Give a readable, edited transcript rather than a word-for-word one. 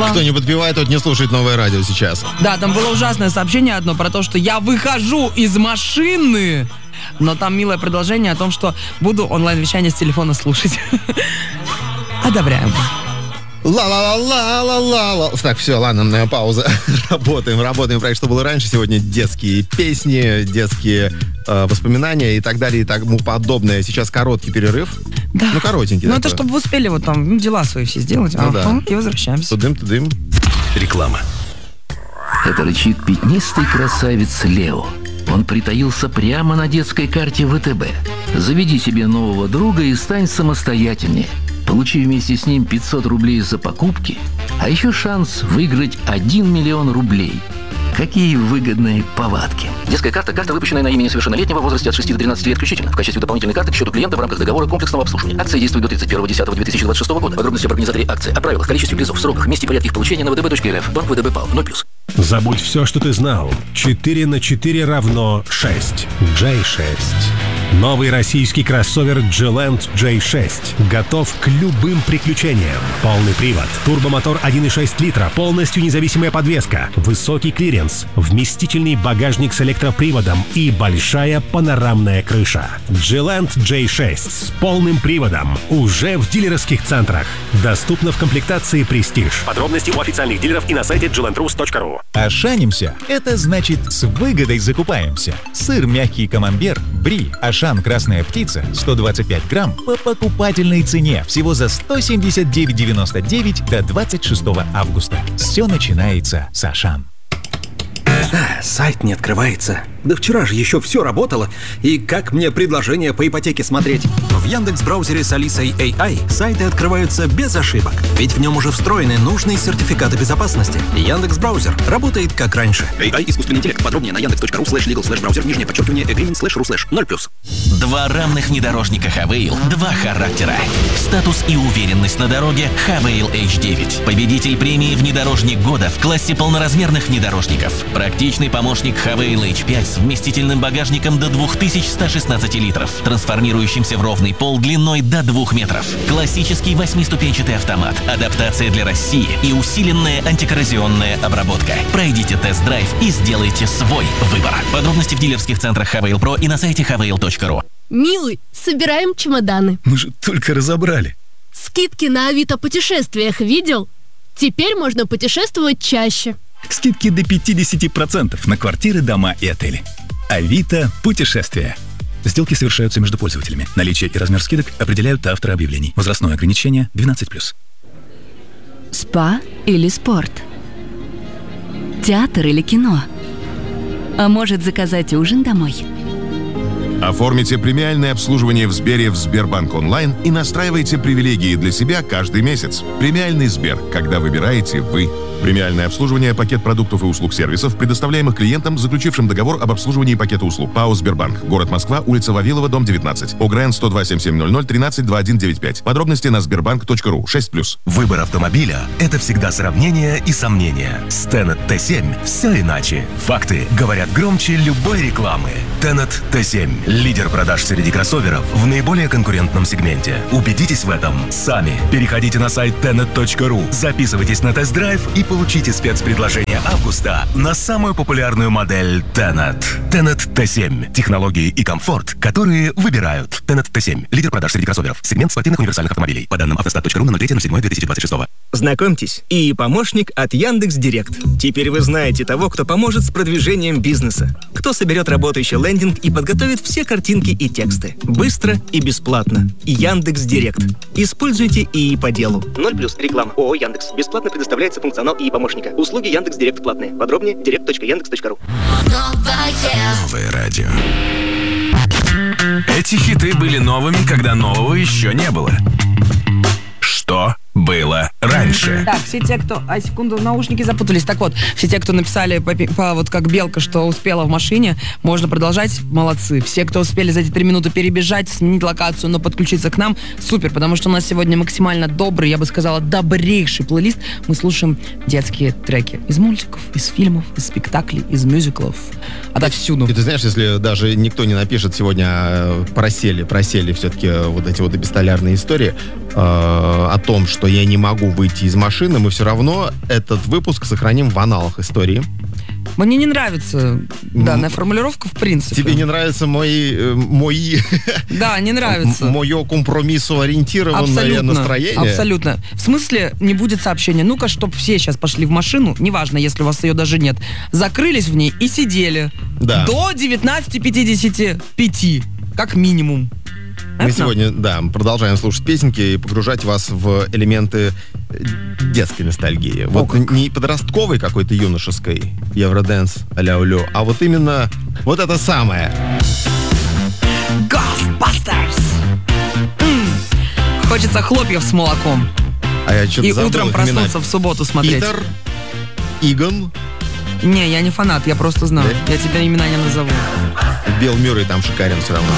Кто не подпевает, тот не слушает Новое радио сейчас. Да, там было ужасное сообщение одно про то, что я выхожу из машины, но там милое продолжение о том, что буду онлайн-вещание с телефона слушать. Одобряем. Ла-ла-ла-ла-ла-ла. Так, все, ладно, пауза. Работаем. Проект «Что было раньше». Сегодня детские песни, детские воспоминания и так далее и тому подобное. Сейчас короткий перерыв. Да. Ну, коротенький. Ну, это чтобы вы успели вот там дела свои все сделать. Ну, да. И возвращаемся. Тудым. Реклама. Это рычит пятнистый красавец Лео. Он притаился прямо на детской карте ВТБ. Заведи себе нового друга и стань самостоятельнее. Получи вместе с ним 500 рублей за покупки, а еще шанс выиграть 1 миллион рублей. Какие выгодные повадки. Детская карта – карта, выпущенная на имя несовершеннолетнего в возрасте от 6 до 13 лет включительно. В качестве дополнительной карты к счету клиента в рамках договора комплексного обслуживания. Акция действует до 31.10.2026 года. Подробности об организаторе акции, о правилах, количестве призов, сроках, месте и порядке их получения на vdb.rf. Банк ВТБ ПАО 0+. Забудь все, что ты знал. 4 на 4 равно 6. J6. Новый российский кроссовер G-Land J6 готов к любым приключениям. Полный привод, турбомотор 1,6 литра, полностью независимая подвеска, высокий клиренс, вместительный багажник с электроприводом и большая панорамная крыша. G-Land J6 с полным приводом уже в дилерских центрах. Доступно в комплектации Prestige. Подробности у официальных дилеров и на сайте glandrus.ru. Ашанимся – это значит с выгодой закупаемся. Сыр мягкий камамбер, бри, Ашан красная птица, 125 грамм по покупательной цене всего за 179,99 до 26 августа. Все начинается с Ашан. Сайт не открывается. Да вчера же еще все работало. И как мне предложение по ипотеке смотреть? В Яндекс.Браузере с Алисой AI сайты открываются без ошибок. Ведь в нем уже встроены нужные сертификаты безопасности. Яндекс.Браузер работает как раньше. AI искусственный интеллект. Подробнее на yandex.ru/legal/браузер _agreement/ru/0+. 0+. Два равных внедорожника Havail, два характера. Статус и уверенность на дороге Havail H9. Победитель премии «Внедорожник года» в классе полноразмерных внедорожников. Практичный помощник Havail H5 с вместительным багажником до 2116 литров, трансформирующимся в ровный пол длиной до 2 метров. Классический 8-ступенчатый автомат, адаптация для России и усиленная антикоррозионная обработка. Пройдите тест-драйв и сделайте свой выбор. Подробности в дилерских центрах Havail Pro и на сайте havail.ru. Милый, собираем чемоданы. Мы же только разобрали. Скидки на Авито путешествиях видел? Теперь можно путешествовать чаще. Скидки до 50% на квартиры, дома и отели. Авито путешествия. Сделки совершаются между пользователями. Наличие и размер скидок определяют авторы объявлений. Возрастное ограничение 12+. Спа или спорт? Театр или кино? А может, заказать ужин домой? Оформите премиальное обслуживание в Сбере в Сбербанк онлайн и настраивайте привилегии для себя каждый месяц. Премиальный Сбер, когда выбираете вы. Премиальное обслуживание, пакет продуктов и услуг сервисов, предоставляемых клиентам, заключившим договор об обслуживании пакета услуг. ПАО «Сбербанк». Город Москва, улица Вавилова, дом 19. ОГРН 102-7700 13-2195. Подробности на sberbank.ru. 6+. Выбор автомобиля – это всегда сравнение и сомнения. С Tenet T7 все иначе. Факты говорят громче любой рекламы. Tenet T7 – лидер продаж среди кроссоверов в наиболее конкурентном сегменте. Убедитесь в этом сами. Переходите на сайт tenet.ru, записывайтесь на тест-драйв и получите спецпредложение августа на самую популярную модель Tenet. Tenet T7. Технологии и комфорт, которые выбирают. Tenet T7. Лидер продаж среди кроссоверов. Сегмент спортивных универсальных автомобилей. По данным автостат.ру на 03.07.2026. Знакомьтесь, и помощник от Яндекс.Директ. Теперь вы знаете того, кто поможет с продвижением бизнеса. Кто соберет работающий лендинг и подготовит все картинки и тексты. Быстро и бесплатно. Яндекс.Директ. Используйте ИИ по делу. 0+. Реклама. ООО Яндекс. Бесплатно предоставляется функционал ИИ помощника. Услуги Яндекс.Директ платные. Подробнее direct.yandex.ru. Новое радио. Эти хиты были новыми, когда нового еще не было. Что было раньше? Так, все те, кто... секунду, наушники запутались. Так вот, все те, кто написали вот как белка, что успела в машине, можно продолжать, молодцы. Все, кто успели за эти 3 минуты перебежать, сменить локацию, но подключиться к нам, супер, потому что у нас сегодня максимально добрый, я бы сказала, добрейший плейлист. Мы слушаем детские треки из мультиков, из фильмов, из спектаклей, из мюзиклов, отовсюду. И ты знаешь, если даже никто не напишет сегодня просели все-таки вот эти вот эпистолярные истории о том, что я не могу могу выйти из машины, мы все равно этот выпуск сохраним в аналах истории. Мне не нравится данная формулировка в принципе. Тебе не нравится мои... Да, не нравится. Мое компромиссу-ориентированное настроение? Абсолютно. В смысле, не будет сообщения. Ну-ка, чтоб все сейчас пошли в машину, неважно, если у вас ее даже нет, закрылись в ней и сидели. Да. До 19:55, как минимум. Мы сегодня, продолжаем слушать песенки и погружать вас в элементы детской ностальгии. Вот не подростковой какой-то юношеской, евродэнс а-ля улё, а вот именно вот это самое. Ghostbusters! Хочется хлопьев с молоком. А я что-то и забыл утром проснуться в субботу смотреть. Итер, Игон. Не, я не фанат, я просто знаю. Я тебя имена не назову. Билл Мюррей там шикарен все равно.